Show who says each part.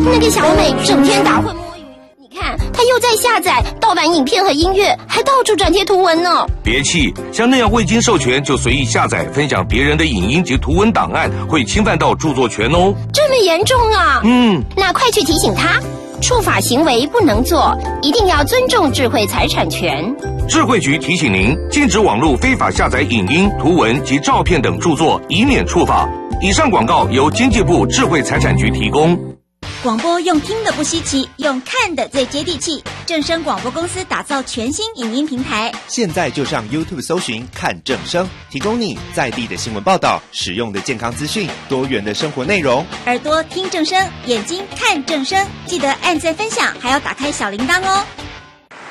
Speaker 1: 那个小美整天打混摸鱼，你看她又在下载盗版影片和音乐，还到处转贴图文呢。
Speaker 2: 别气，像那样未经授权就随意下载分享别人的影音及图文档案，会侵犯到著作权哦。
Speaker 1: 这么严重啊？那快去提醒他，触法行为不能做，一定要尊重智慧财产权。
Speaker 2: 智慧局提醒您，禁止网络非法下载影音、图文及照片等著作，以免触法。以上广告由经济部智慧财产局提供。
Speaker 3: 广播用听的不稀奇，用看的最接地气。正声广播公司打造全新影音平台，
Speaker 4: 现在就上 YouTube 搜寻看正声，提供你在地的新闻报道、实用的健康资讯、多元的生活内容。
Speaker 3: 耳朵听正声，眼睛看正声，记得按赞分享，还要打开小铃铛哦。